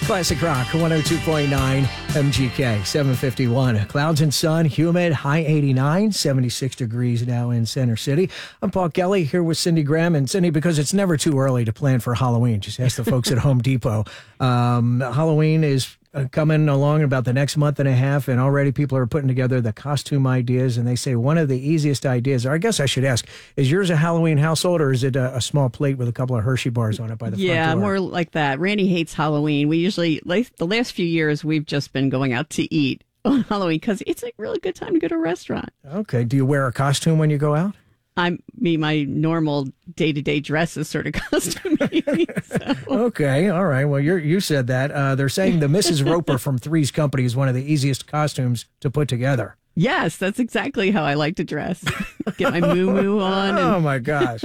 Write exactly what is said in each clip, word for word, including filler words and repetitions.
Classic Rock, one oh two point nine M G K, seven fifty-one. Clouds and sun, humid, high eighty-nine, seventy-six degrees now in Center City. I'm Paul Kelly here with Cindy Graham. And Cindy, because it's never too early to plan for Halloween, just ask the folks at Home Depot. Um, Halloween is coming along in about the next month and a half, and already people are putting together the costume ideas, and they say one of the easiest ideas, or I guess I should ask, is yours a Halloween household, or is it a, a small plate with a couple of Hershey bars on it by the yeah, front door? more like that. Randy hates Halloween. We usually, like the last few years, we've just been going out to eat on Halloween because it's a really good time to go to a restaurant. Okay. Do you wear a costume when you go out? I mean, my normal day-to-day dress is sort of costume. So. Okay, all right. Well, you you said that. Uh, they're saying the Missus Roper from Three's Company is one of the easiest costumes to put together. Yes, that's exactly how I like to dress. Get my moo-moo on. And... Oh, my gosh.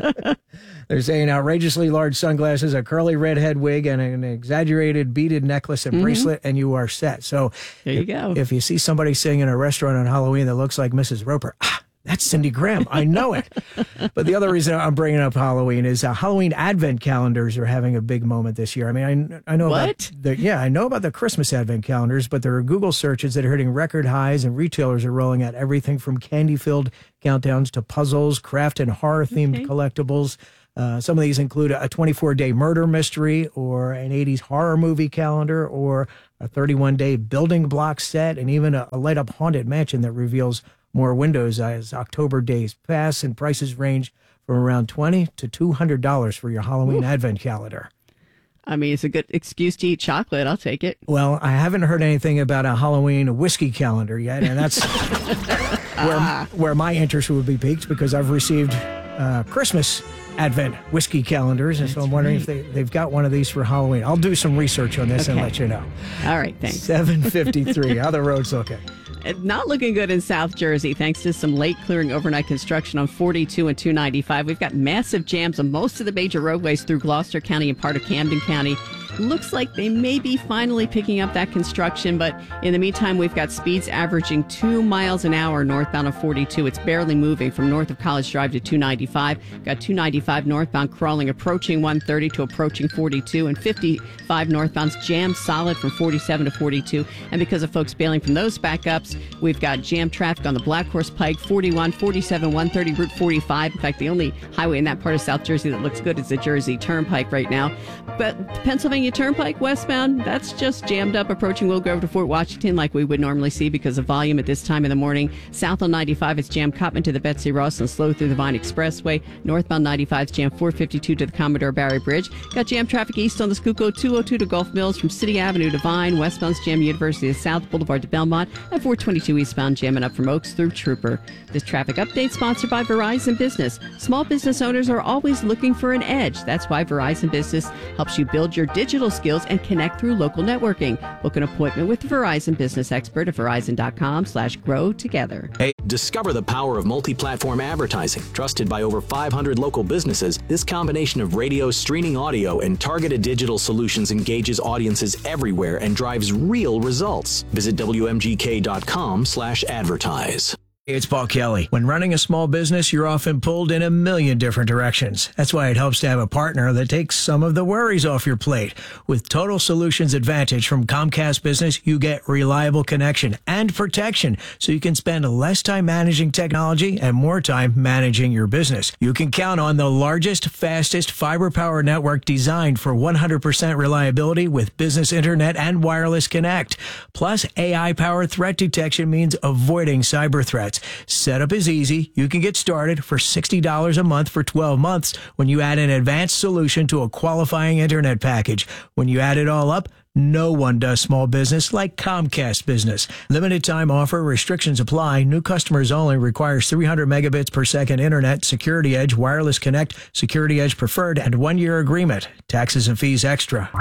They're saying outrageously large sunglasses, a curly red head wig, and an exaggerated beaded necklace and mm-hmm. bracelet, and you are set. So there you if, go. If you see somebody sitting in a restaurant on Halloween that looks like Missus Roper, ah, that's Cindy Graham. I know it. But the other reason I'm bringing up Halloween is uh, Halloween advent calendars are having a big moment this year. I mean, I, I know what? about the, yeah, I know about the Christmas advent calendars, but there are Google searches that are hitting record highs, and retailers are rolling out everything from candy-filled countdowns to puzzles, craft and horror-themed okay. collectibles. Uh, some of these include a twenty-four day murder mystery, or an eighties horror movie calendar, or a thirty-one day building block set, and even a, a light-up haunted mansion that reveals more windows as October days pass, and prices range from around twenty dollars to two hundred dollars for your Halloween Ooh. advent calendar. I mean, it's a good excuse to eat chocolate. I'll take it. Well, I haven't heard anything about a Halloween whiskey calendar yet, and that's where, ah. where my interest would be piqued, because I've received uh, Christmas advent whiskey calendars, and that's so I'm wondering right. if they, they've got one of these for Halloween. I'll do some research on this okay. and let you know. All right, thanks. seven fifty-three. How the roads looking? Not looking good in South Jersey, thanks to some late clearing overnight construction on forty-two and two ninety-five. We've got massive jams on most of the major roadways through Gloucester County and part of Camden County. Looks like they may be finally picking up that construction, but in the meantime, we've got speeds averaging two miles an hour northbound of forty-two. It's barely moving from north of College Drive to two ninety-five. Got two ninety-five northbound crawling, approaching one thirty to approaching forty-two, and fifty-five northbound's jammed solid from forty-seven to forty-two. And because of folks bailing from those backups, we've got jam traffic on the Black Horse Pike, forty-one, forty-seven, one thirty, Route forty-five. In fact, the only highway in that part of South Jersey that looks good is the Jersey Turnpike right now. But Pennsylvania Turnpike westbound, that's just jammed up approaching Will Grove to Fort Washington like we would normally see because of volume at this time in the morning. South on ninety-five, it's jammed Cottman to the Betsy Ross and slow through the Vine Expressway. Northbound ninety-five, it's jammed four fifty-two to the Commodore Barry Bridge. Got jam traffic east on the Schuylkill, two oh two to Gulf Mills from City Avenue to Vine. Westbound's jam University of South Boulevard to Belmont, and four twenty-two eastbound jamming up from Oaks through Trooper. This traffic update sponsored by Verizon Business. Small business owners are always looking for an edge. That's why Verizon Business helps you build your digital skills and connect through local networking. Book an appointment with the Verizon Business Expert at verizon.com slash grow together. Hey, discover the power of multi-platform advertising. Trusted by over five hundred local businesses, this combination of radio, streaming audio, and targeted digital solutions engages audiences everywhere and drives real results. Visit W M G K dot com slash advertise. It's Paul Kelly. When running a small business, you're often pulled in a million different directions. That's why it helps to have a partner that takes some of the worries off your plate. With Total Solutions Advantage from Comcast Business, you get reliable connection and protection, so you can spend less time managing technology and more time managing your business. You can count on the largest, fastest fiber power network designed for one hundred percent reliability with business internet and wireless connect. Plus, A I-powered threat detection means avoiding cyber threats. Setup is easy. You can get started for sixty dollars a month for twelve months when you add an advanced solution to a qualifying internet package. When you add it all up, no one does small business like Comcast Business. Limited time offer. Restrictions apply. New customers only. Requires three hundred megabits per second internet, Security Edge, Wireless Connect, Security Edge Preferred, and one-year agreement. Taxes and fees extra.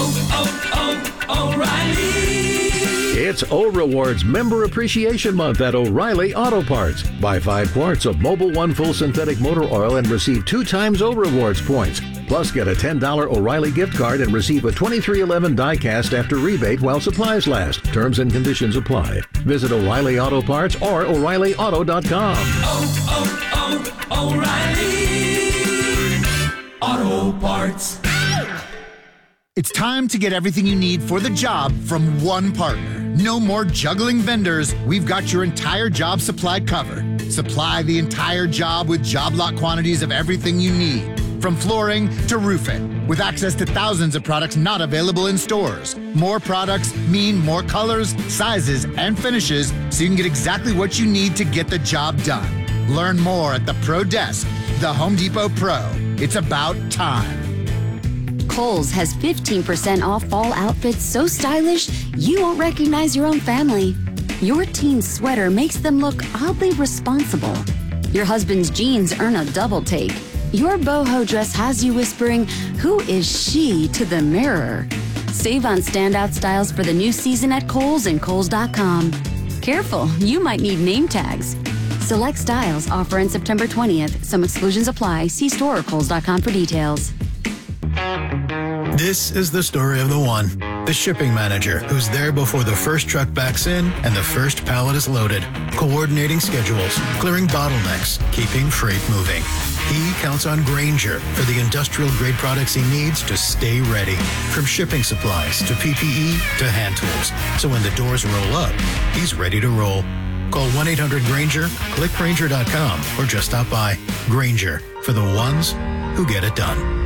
Oh, oh, oh, O'Reilly. It's O Rewards Member Appreciation Month at O'Reilly Auto Parts. Buy five quarts of Mobil One Full Synthetic Motor Oil and receive two times O Rewards points. Plus, get a ten dollars O'Reilly gift card and receive a twenty-three eleven die-cast after rebate while supplies last. Terms and conditions apply. Visit O'Reilly Auto Parts or O'Reilly Auto dot com. Oh, oh, oh, O'Reilly Auto Parts. It's time to get everything you need for the job from one partner. No more juggling vendors. We've got your entire job supply covered. Supply the entire job with job lot quantities of everything you need, from flooring to roofing, with access to thousands of products not available in stores. More products mean more colors, sizes, and finishes, so you can get exactly what you need to get the job done. Learn more at the Pro Desk, the Home Depot Pro. It's about time. Kohl's has fifteen percent off fall outfits so stylish you won't recognize your own family. Your teen's sweater makes them look oddly responsible. Your husband's jeans earn a double take. Your boho dress has you whispering, "Who is she?" to the mirror. Save on standout styles for the new season at Kohl's and Kohl's dot com. Careful, you might need name tags. Select styles offer in September twentieth. Some exclusions apply. See store or Kohl's dot com for details. This is the story of the one, the shipping manager who's there before the first truck backs in and the first pallet is loaded, coordinating schedules, clearing bottlenecks, keeping freight moving. He counts on Grainger for the industrial-grade products he needs to stay ready, from shipping supplies to P P E to hand tools. So when the doors roll up, he's ready to roll. Call one eight hundred Grainger, click Grainger dot com, or just stop by. Grainger, for the ones who get it done.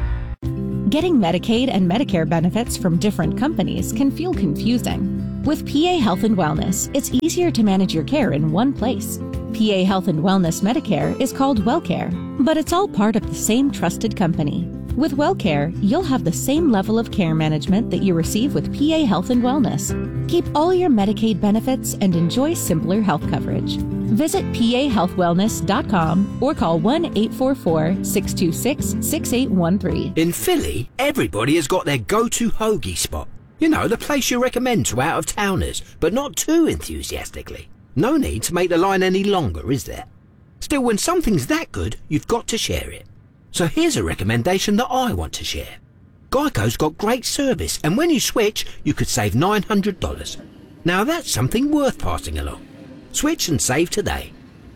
Getting Medicaid and Medicare benefits from different companies can feel confusing. With P A Health and Wellness, it's easier to manage your care in one place. P A Health and Wellness Medicare is called WellCare, but it's all part of the same trusted company. With WellCare, you'll have the same level of care management that you receive with P A Health and Wellness. Keep all your Medicaid benefits and enjoy simpler health coverage. Visit P A health wellness dot com or call one eight four four, six two six, six eight one three. In Philly, everybody has got their go-to hoagie spot. You know, the place you recommend to out-of-towners, but not too enthusiastically. No need to make the line any longer, is there? Still, when something's that good, you've got to share it. So here's a recommendation that I want to share. Geico's got great service, and when you switch, you could save nine hundred dollars. Now that's something worth passing along. Switch and save today.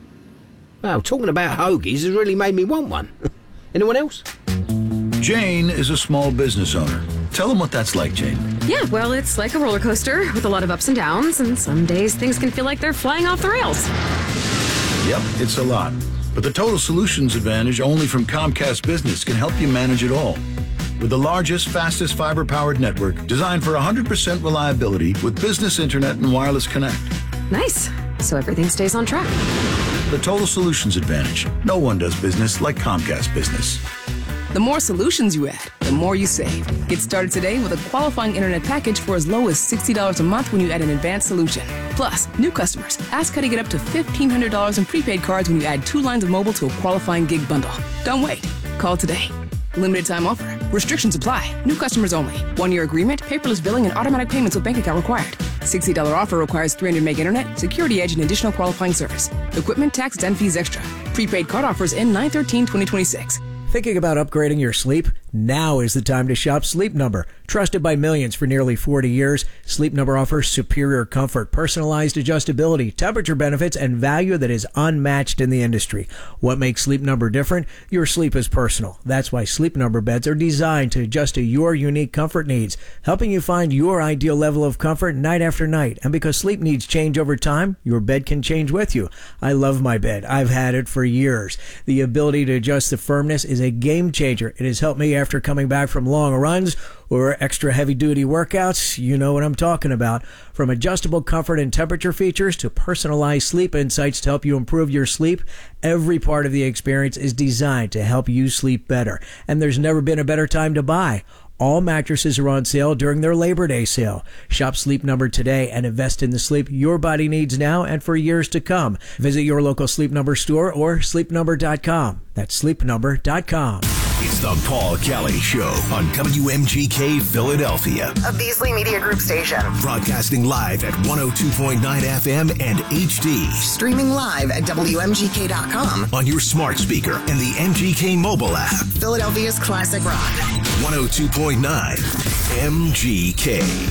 Well, talking about hoagies has really made me want one. Anyone else? Jane is a small business owner. Tell them what that's like, Jane. Yeah, well, it's like a roller coaster with a lot of ups and downs, and some days things can feel like they're flying off the rails. Yep, it's a lot. But the Total Solutions Advantage only from Comcast Business can help you manage it all. With the largest, fastest fiber-powered network designed for one hundred percent reliability with business internet and wireless connect. Nice. So everything stays on track. The Total Solutions Advantage. No one does business like Comcast Business. The more solutions you add, the more you save. Get started today with a qualifying internet package for as low as sixty dollars a month when you add an advanced solution. Plus, new customers, ask how to get up to fifteen hundred dollars in prepaid cards when you add two lines of mobile to a qualifying gig bundle. Don't wait. Call today. Limited time offer. Restrictions apply. New customers only. One-year agreement, paperless billing, and automatic payments with bank account required. sixty dollars offer requires three hundred meg internet, security edge, and additional qualifying service. Equipment, tax, and fees extra. Prepaid card offers end nine thirteen twenty twenty-six. Thinking about upgrading your sleep? Now is the time to shop Sleep Number. Trusted by millions for nearly forty years, Sleep Number offers superior comfort, personalized adjustability, temperature benefits, and value that is unmatched in the industry. What makes Sleep Number different? Your sleep is personal. That's why Sleep Number beds are designed to adjust to your unique comfort needs, helping you find your ideal level of comfort night after night. And because sleep needs change over time, your bed can change with you. I love my bed. I've had it for years. The ability to adjust the firmness is a game changer. It has helped me after coming back from long runs or extra heavy-duty workouts. You know what I'm talking about. From adjustable comfort and temperature features to personalized sleep insights to help you improve your sleep, every part of the experience is designed to help you sleep better. And there's never been a better time to buy. All mattresses are on sale during their Labor Day sale. Shop Sleep Number today and invest in the sleep your body needs now and for years to come. Visit your local Sleep Number store or sleep number dot com. That's sleep number dot com. It's the Paul Kelly Show on W M G K Philadelphia, a Beasley Media Group station. Broadcasting live at one oh two point nine F M and H D. Streaming live at W M G K dot com. On your smart speaker and the M G K mobile app. Philadelphia's classic rock. one oh two point nine M G K.